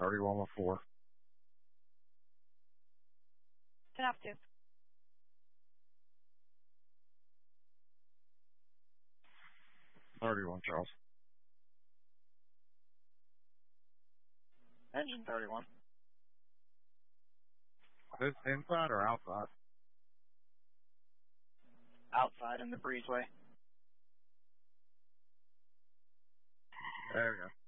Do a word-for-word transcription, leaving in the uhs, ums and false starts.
thirty-one with four. ten off two. thirty-one, Charles. Engine thirty-one. Is this inside or outside? Outside in the breezeway. There we go.